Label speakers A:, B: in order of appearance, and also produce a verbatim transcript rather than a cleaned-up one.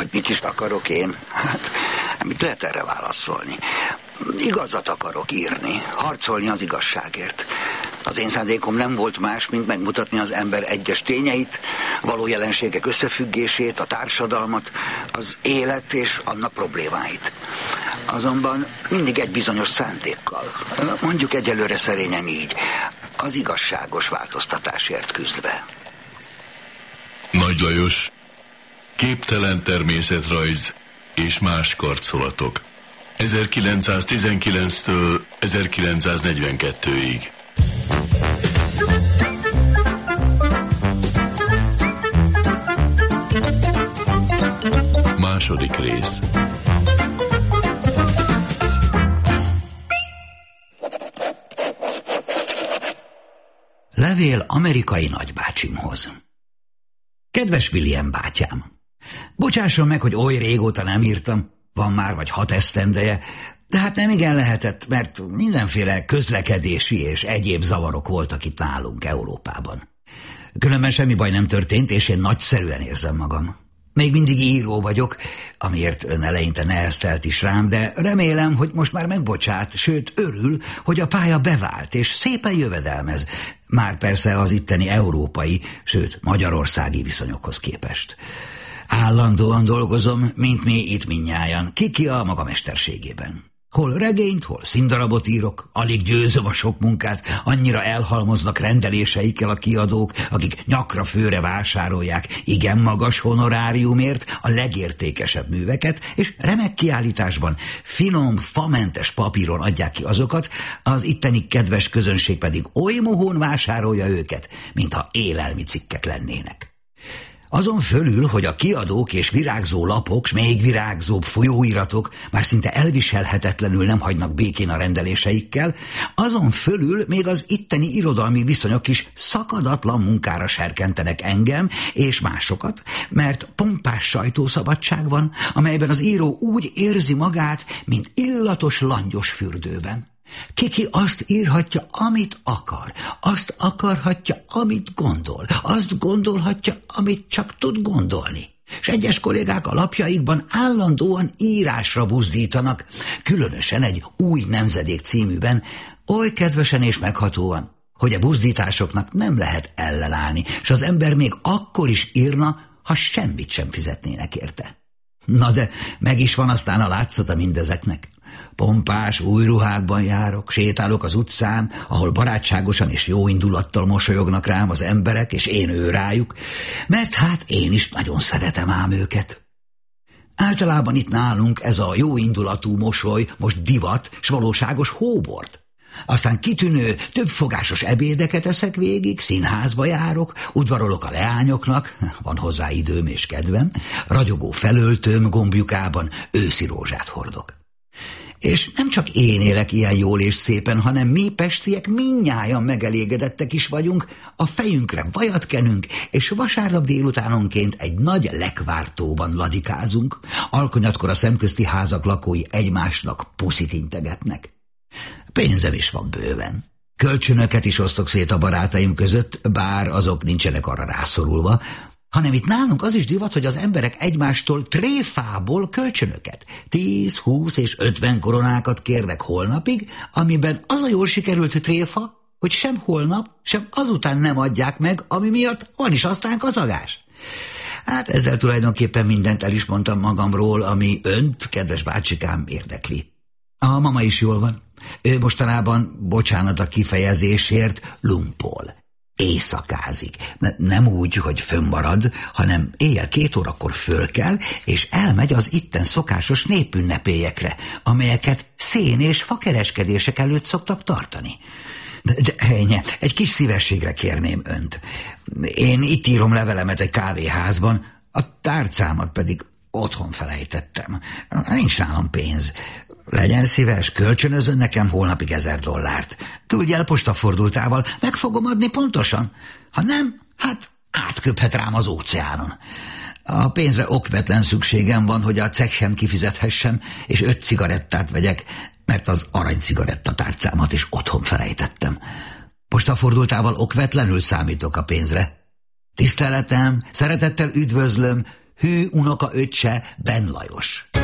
A: Mit is akarok én? Hát, mit lehet erre válaszolni? Igazat akarok írni, harcolni az igazságért. Az én szándékom nem volt más, mint megmutatni az ember egyes tényeit, való jelenségek összefüggését, a társadalmat, az élet és annak problémáit. Azonban mindig egy bizonyos szándékkal, mondjuk egyelőre szerényen így, az igazságos változtatásért küzdve.
B: Nagy Lajos, Képtelen természetrajz és más karcolatok. ezerkilencszáztizenkilenctől ezerkilencszáznegyvenkettőig. Második rész.
C: Levél amerikai nagybácsimhoz. Kedves William bátyám, bocsásson meg, hogy oly régóta nem írtam, van már vagy hat esztendeje, de hát nem igen lehetett, mert mindenféle közlekedési és egyéb zavarok voltak itt nálunk Európában. Különben semmi baj nem történt, és én nagyszerűen érzem magam. Még mindig író vagyok, amiért ön eleinte neheztelt is rám, de remélem, hogy most már megbocsát, sőt örül, hogy a pálya bevált, és szépen jövedelmez, már persze az itteni európai, sőt magyarországi viszonyokhoz képest. Állandóan dolgozom, mint mi itt mindnyájan, ki-ki a maga mesterségében. Hol regényt, hol színdarabot írok, alig győzöm a sok munkát, annyira elhalmoznak rendeléseikkel a kiadók, akik nyakra főre vásárolják igen magas honoráriumért a legértékesebb műveket, és remek kiállításban, finom, famentes papíron adják ki azokat, az itteni kedves közönség pedig oly mohón vásárolja őket, mintha élelmi cikkek lennének. Azon fölül, hogy a kiadók és virágzó lapok, s még virágzóbb folyóiratok már szinte elviselhetetlenül nem hagynak békén a rendeléseikkel, azon fölül még az itteni irodalmi viszonyok is szakadatlan munkára serkentenek engem és másokat, mert pompás sajtószabadság van, amelyben az író úgy érzi magát, mint illatos langyos fürdőben. Kiki azt írhatja, amit akar, azt akarhatja, amit gondol, azt gondolhatja, amit csak tud gondolni. És egyes kollégák a lapjaikban állandóan írásra buzdítanak, különösen egy Új Nemzedék címűben, oly kedvesen és meghatóan, hogy a buzdításoknak nem lehet ellenállni, és az ember még akkor is írna, ha semmit sem fizetnének érte. Na de meg is van aztán a látszata mindezeknek. Pompás új ruhákban járok, sétálok az utcán, ahol barátságosan és jó indulattal mosolyognak rám az emberek, és én ő rájuk, mert hát én is nagyon szeretem ám őket. Általában itt nálunk ez a jó indulatú mosoly most divat, s valóságos hóbort. Aztán kitűnő, többfogásos ebédeket eszek végig, színházba járok, udvarolok a leányoknak, van hozzá időm és kedvem, ragyogó felöltőm gombjukában őszi rózsát hordok. És nem csak én élek ilyen jól és szépen, hanem mi pestiek mindnyájan megelégedettek is vagyunk, a fejünkre vajat kenünk, és vasárnap délutánonként egy nagy lekvártóban ladikázunk, alkonyatkor a szemközti házak lakói egymásnak puszit integetnek. Pénzem is van bőven. Kölcsönöket is osztok szét a barátaim között, bár azok nincsenek arra rászorulva, hanem itt nálunk az is divat, hogy az emberek egymástól tréfából kölcsönöket, tíz, húsz és ötven koronákat kérnek holnapig, amiben az a jól sikerült tréfa, hogy sem holnap, sem azután nem adják meg, ami miatt van is aztán kacagás. Hát ezzel tulajdonképpen mindent el is mondtam magamról, ami önt, kedves bácsikám, érdekli. A mama is jól van. Ő mostanában, bocsánat a kifejezésért, lumpol. Éjszakázik. Nem úgy, hogy fönnmarad, hanem éjjel két órakor fölkel, és elmegy az itten szokásos népünnepélyekre, amelyeket szén- és fakereskedések előtt szoktak tartani. De, de ennyi, egy kis szívességre kérném önt. Én itt írom levelemet egy kávéházban, a tárcámat pedig otthon felejtettem. Nincs nálam pénz. Legyen szíves, kölcsönözön nekem holnapig ezer dollárt. Küldj el postafordultával, meg fogom adni pontosan. Ha nem, hát átköphet rám az óceánon. A pénzre okvetlen szükségem van, hogy a cekhem kifizethessem, és öt cigarettát vegyek, mert az aranycigaretta tárcámat is otthon felejtettem. Postafordultával okvetlenül számítok a pénzre. Tiszteletem, szeretettel üdvözlöm hű unoka öccse Ben Lajos.